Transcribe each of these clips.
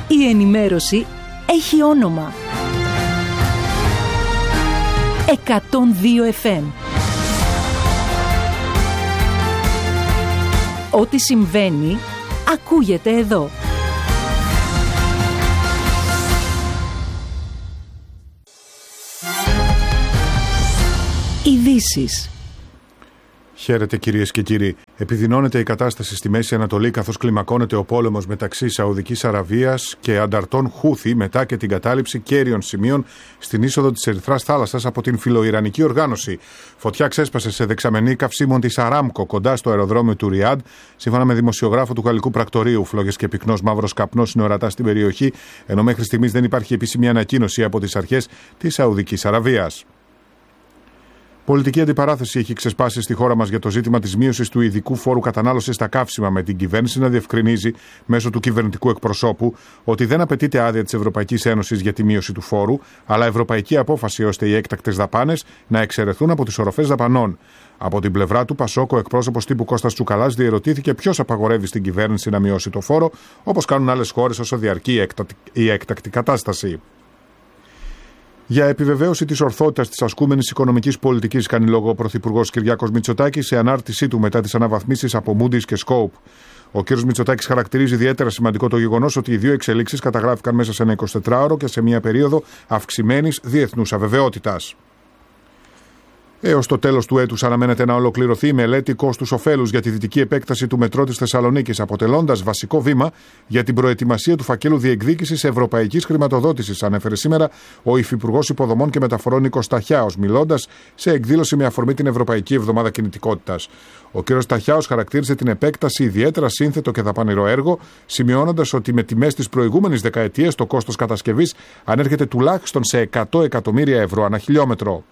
Η ενημέρωση έχει όνομα. 102 FM. Ό,τι συμβαίνει, ακούγεται εδώ. Ειδήσεις. Χαίρετε κυρίες και κύριοι. Επιδεινώνεται η κατάσταση στη Μέση Ανατολή καθώς κλιμακώνεται ο πόλεμος μεταξύ Σαουδικής Αραβίας και ανταρτών Χούθι μετά και την κατάληψη κέριων σημείων στην είσοδο της Ερυθράς Θάλασσας από την φιλοϊρανική οργάνωση. Φωτιά ξέσπασε σε δεξαμενή καυσίμων της Αράμκο κοντά στο αεροδρόμιο του Ριάντ. Σύμφωνα με δημοσιογράφο του γαλλικού πρακτορείου, φλόγες και πυκνός μαύρος καπνός είναι ορατά στην περιοχή, ενώ μέχρι στιγμής δεν υπάρχει επίσημη ανακοίνωση από τις αρχές της Σαουδικής Αραβίας. Πολιτική αντιπαράθεση έχει ξεσπάσει στη χώρα μας για το ζήτημα της μείωσης του ειδικού φόρου κατανάλωσης στα καύσιμα, με την κυβέρνηση να διευκρινίζει μέσω του κυβερνητικού εκπροσώπου ότι δεν απαιτείται άδεια της Ευρωπαϊκής Ένωσης για τη μείωση του φόρου, αλλά ευρωπαϊκή απόφαση ώστε οι έκτακτες δαπάνες να εξαιρεθούν από τις οροφές δαπανών. Από την πλευρά του, Πασόκ, ο εκπρόσωπος τύπου Κώστας Τσουκαλάς διερωτήθηκε ποιος απαγορεύει στην κυβέρνηση να μειώσει το φόρο, όπως κάνουν άλλες χώρες όσο διαρκεί η έκτακτη κατάσταση. Για επιβεβαίωση της ορθότητας της ασκούμενης οικονομικής πολιτικής, κάνει λόγο ο Πρωθυπουργός Κυριάκος Μητσοτάκης σε ανάρτησή του μετά τις αναβαθμίσεις από Moody's και Scope. Ο κ. Μητσοτάκης χαρακτηρίζει ιδιαίτερα σημαντικό το γεγονός ότι οι δύο εξελίξεις καταγράφηκαν μέσα σε ένα 24ωρο και σε μια περίοδο αυξημένης διεθνούς αβεβαιότητας. Έως το τέλος του έτους αναμένεται να ολοκληρωθεί η μελέτη κόστους-οφέλους για τη δυτική επέκταση του μετρό της Θεσσαλονίκης, αποτελώντας βασικό βήμα για την προετοιμασία του φακέλου διεκδίκησης ευρωπαϊκής χρηματοδότησης, ανέφερε σήμερα ο Υφυπουργός Υποδομών και Μεταφορών Νίκος Ταχιάος, μιλώντας σε εκδήλωση με αφορμή την Ευρωπαϊκή Εβδομάδα Κινητικότητας. Ο κ. Ταχιάος χαρακτήριζε την επέκταση ιδιαίτερα σύνθετο και δαπανηρό έργο, σημειώνοντας ότι με τιμές της προηγούμενης δεκαετίας το κόστος κατασκευής ανέρχεται τουλάχιστον σε 100 εκατομμύρια ευρώ ανά χιλιόμετρο.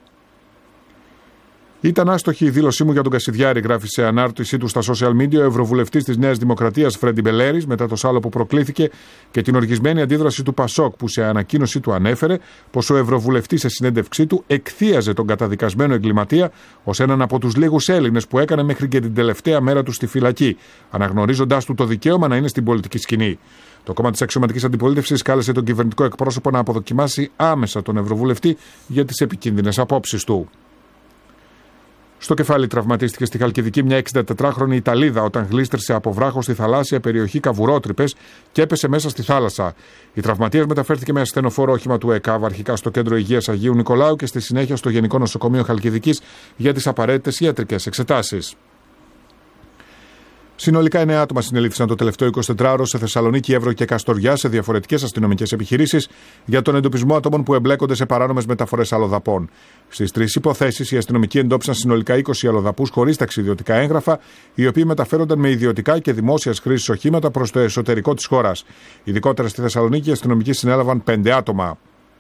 Ήταν άστοχη η δήλωσή μου για τον Κασιδιάρη, γράφει σε ανάρτησή του στα social media ο Ευρωβουλευτής της Νέας Δημοκρατίας Φρέντι Μπελέρης, μετά το σάλο που προκλήθηκε και την οργισμένη αντίδραση του Πασόκ, που σε ανακοίνωσή του ανέφερε πως ο Ευρωβουλευτής σε συνέντευξή του εκθίαζε τον καταδικασμένο εγκληματία ως έναν από τους λίγους Έλληνες που έκανε μέχρι και την τελευταία μέρα του στη φυλακή, αναγνωρίζοντάς του το δικαίωμα να είναι στην πολιτική σκηνή. Το κόμμα της αξιωματικής αντιπολίτευσης κάλεσε τον κυβερνητικό εκπρόσωπο να αποδοκιμάσει άμεσα τον Ευρωβουλευτή για τις επικίνδυνες απόψεις του. Στο κεφάλι τραυματίστηκε στη Χαλκιδική μια 64χρονη Ιταλίδα όταν γλίστρησε από βράχο στη θαλάσσια περιοχή Καβουρότρυπες και έπεσε μέσα στη θάλασσα. Η τραυματίας μεταφέρθηκε με ασθενοφόρο όχημα του ΕΚΑΒ, αρχικά στο Κέντρο Υγείας Αγίου Νικολάου και στη συνέχεια στο Γενικό Νοσοκομείο Χαλκιδικής για τις απαραίτητες ιατρικές εξετάσεις. Συνολικά 9 άτομα συνελήφθησαν το τελευταίο 24ωρο σε Θεσσαλονίκη, Εύρο και Καστοριά σε διαφορετικές αστυνομικές επιχειρήσεις για τον εντοπισμό ατόμων που εμπλέκονται σε παράνομες μεταφορές αλλοδαπών. Στις 3 υποθέσεις, οι αστυνομικοί εντόπισαν συνολικά 20 αλλοδαπούς χωρίς ταξιδιωτικά έγγραφα, οι οποίοι μεταφέρονταν με ιδιωτικά και δημόσιας χρήσης οχήματα προς το εσωτερικό της χώρας. Ειδικότερα στη Θεσσαλονίκη, οι αστυνομικοί συνέλαβαν 5 άτομα.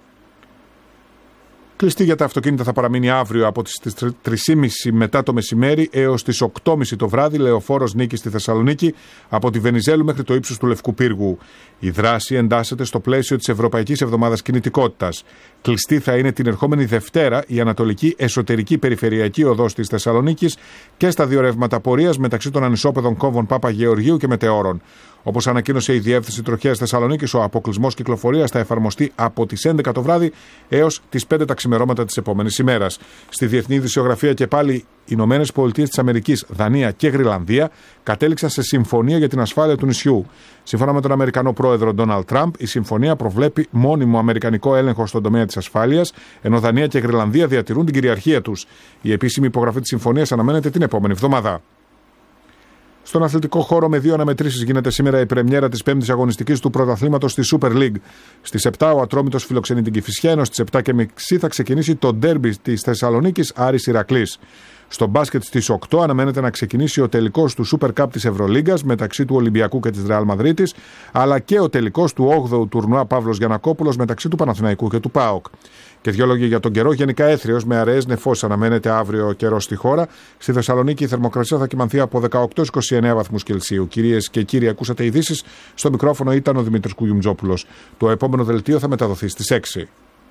Κλειστή για τα αυτοκίνητα θα παραμείνει αύριο από τις 3.30 μετά το μεσημέρι έως τις 8.30 το βράδυ λεωφόρος Νίκης στη Θεσσαλονίκη από τη Βενιζέλου μέχρι το ύψος του Λευκού Πύργου. Η δράση εντάσσεται στο πλαίσιο της Ευρωπαϊκής Εβδομάδας Κινητικότητας. Κλειστή θα είναι την ερχόμενη Δευτέρα η Ανατολική Εσωτερική Περιφερειακή Οδός της Θεσσαλονίκης και στα δύο ρεύματα πορείας μεταξύ των ανισόπεδων κόμβων Πάπα Γεωργίου και Μετεώρων. Όπως ανακοίνωσε η Διεύθυνση Τροχέας Θεσσαλονίκης, ο αποκλεισμός κυκλοφορίας θα εφαρμοστεί από τις 11 το βράδυ έως τις 5 τα ξημερώματα της επόμενης ημέρας. Στη διεθνή ειδησιογραφία και πάλι, οι Ηνωμένες Πολιτείες της Αμερικής, Δανία και Γρυλανδία κατέληξαν σε συμφωνία για την ασφάλεια του νησιού. Σύμφωνα με τον Αμερικανό πρόεδρο Ντόναλντ Τραμπ, η συμφωνία προβλέπει μόνιμο αμερικανικό έλεγχο στον τομέα της ασφάλειας, ενώ Δανία και Γρυλανδία διατηρούν την κυριαρχία τους. Η επίσημη υπογραφή της συμφωνίας αναμένεται την επόμενη εβδομάδα. Στον αθλητικό χώρο, με 2 αναμετρήσεις γίνεται σήμερα η πρεμιέρα της 5ης αγωνιστικής του πρωταθλήματος στη Super League. Στις 7 ο Ατρόμητος φιλοξενεί την Κηφισιά, ενώ στις 7.30 θα ξεκινήσει το ντέρμπι της Θεσσαλονίκης Άρης Ηρακλής. Στο μπάσκετ στις 8 αναμένεται να ξεκινήσει ο τελικός του Super Cup της Ευρωλίγκας μεταξύ του Ολυμπιακού και της Ρεάλ Μαδρίτης, αλλά και ο τελικός του 8ου τουρνουά Παύλος Γιαννακόπουλος μεταξύ του Παναθηναϊκού και του ΠΑΟΚ. Και δύο λόγια για τον καιρό. Γενικά έθριος με αραιές νεφώσεις αναμένεται αύριο καιρό στη χώρα. Στη Θεσσαλονίκη η θερμοκρασία θα κυμανθεί από 18-29 βαθμούς Κελσίου. Κυρίες και κύριοι, ακούσατε ειδήσεις. Στο μικρόφωνο ήταν ο Δημήτρης Κουγιουμτζόπουλος. Το επόμενο δελτίο θα μεταδοθεί στις 6.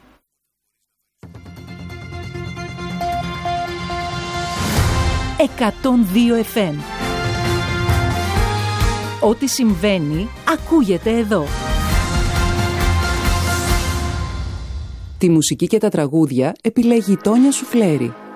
FM. Ό,τι συμβαίνει, ακούγεται εδώ. Τη μουσική και τα τραγούδια επιλέγει η Τόνια Σουφλέρη.